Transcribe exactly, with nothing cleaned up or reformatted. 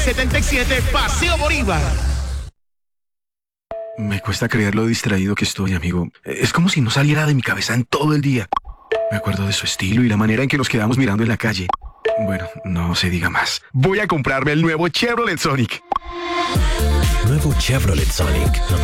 setenta y siete, Paseo Bolívar. Me cuesta creer lo distraído que estoy, amigo. Es como si no saliera de mi cabeza en todo el día. Me acuerdo de su estilo y la manera en que nos quedamos mirando en la calle. Bueno, no se diga más. Voy a comprarme el nuevo Chevrolet Sonic. Nuevo Chevrolet Sonic. No